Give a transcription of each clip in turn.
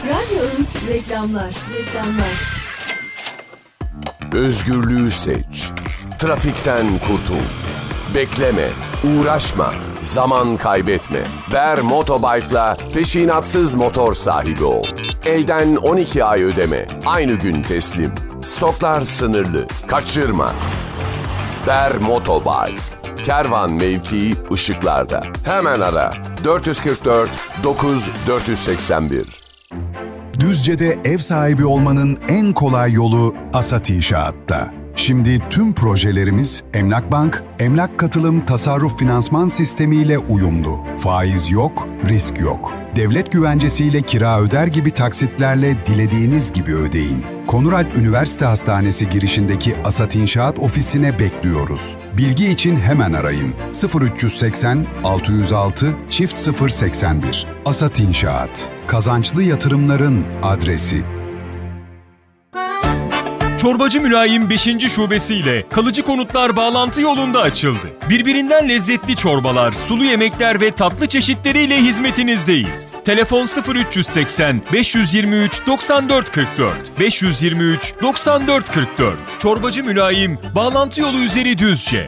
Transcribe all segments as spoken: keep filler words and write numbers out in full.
Radyo Öğüt reklamlar, reklamlar. Özgürlüğü seç. Trafikten kurtul. Bekleme, uğraşma, zaman kaybetme. Ber Motobike'la peşinatsız motor sahibi ol. Elden on iki ay ödeme, aynı gün teslim. Stoklar sınırlı, kaçırma. Ber Motobike. Kervan mevkii ışıklarda. Hemen ara. dört yüz kırk dört dokuz dört yüz seksen bir. Düzce'de ev sahibi olmanın en kolay yolu Asat İnşaat'ta. Şimdi tüm projelerimiz Emlak Bank, Emlak Katılım Tasarruf Finansman Sistemi ile uyumlu. Faiz yok, risk yok. Devlet güvencesiyle kira öder gibi taksitlerle dilediğiniz gibi ödeyin. Konuralp Üniversite Hastanesi girişindeki Asat İnşaat ofisine bekliyoruz. Bilgi için hemen arayın. sıfır üç seksen altı yüz altı çift sıfır seksen bir. Asat İnşaat. Kazançlı yatırımların adresi. Çorbacı Mülayim beşinci şubesiyle kalıcı konutlar bağlantı yolunda açıldı. Birbirinden lezzetli çorbalar, sulu yemekler ve tatlı çeşitleriyle hizmetinizdeyiz. Telefon sıfır üç seksen beş yirmi üç doksan dört kırk dört beş yirmi üç doksan dört kırk dört. Çorbacı Mülayim, bağlantı yolu üzeri Düzce.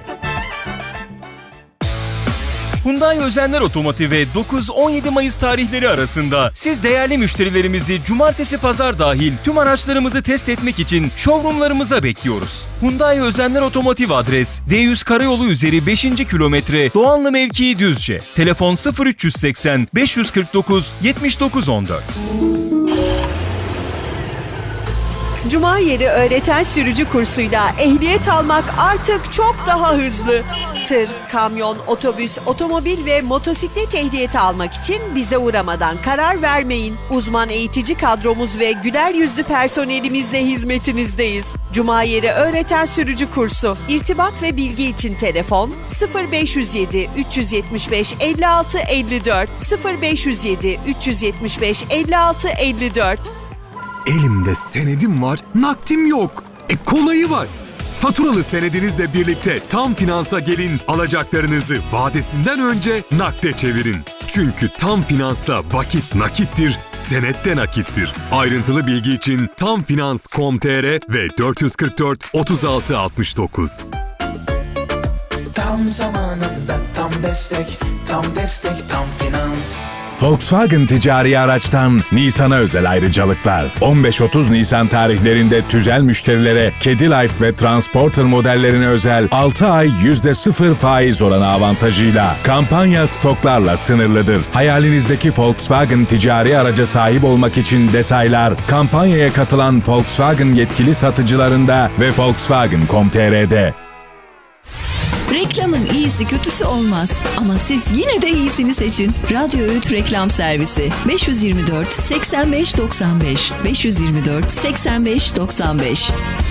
Hyundai Özenler Otomotiv ve dokuz on yedi Mayıs tarihleri arasında siz değerli müşterilerimizi cumartesi pazar dahil tüm araçlarımızı test etmek için showroomlarımıza bekliyoruz. Hyundai Özenler Otomotiv adres D yüz Karayolu üzeri beşinci kilometre Doğanlı mevkii Düzce. Telefon sıfır üç seksen beş kırk dokuz yetmiş dokuz on dört. Cuma yeri öğreten sürücü kursuyla ehliyet almak artık çok daha hızlı. Tır, kamyon, otobüs, otomobil ve motosiklet ehliyeti almak için bize uğramadan karar vermeyin. Uzman eğitici kadromuz ve güler yüzlü personelimizle hizmetinizdeyiz. Cuma yeri öğreten sürücü kursu. İrtibat ve bilgi için telefon sıfır beş yüz yedi üç yüz yetmiş beş elli altı elli dört sıfır beş yüz yedi üç yüz yetmiş beş elli altı elli dört. Elimde senedim var, nakdim yok. E kolayı var. Faturalı senedinizle birlikte tam finansa gelin, alacaklarınızı vadesinden önce nakde çevirin. Çünkü tam finansta vakit nakittir, senet de nakittir. Ayrıntılı bilgi için tamfinans nokta com nokta tr ve dört yüz kırk dört otuz altı altmış dokuz. Tam zamanında tam destek, tam destek, tam finans. Volkswagen ticari araçtan Nisan'a özel ayrıcalıklar. on beş otuz Nisan tarihlerinde tüzel müşterilere Kedilife ve Transporter modellerine özel altı ay yüzde sıfır faiz oranı avantajıyla. Kampanya stoklarla sınırlıdır. Hayalinizdeki Volkswagen ticari araca sahip olmak için detaylar kampanyaya katılan Volkswagen yetkili satıcılarında ve volkswagen nokta com nokta tr'de. Reklamın iyisi kötüsü olmaz ama siz yine de iyisini seçin. Radyo Öğüt Reklam Servisi beş yüz yirmi dört seksen beş doksan beş beş yüz yirmi dört seksen beş doksan beş.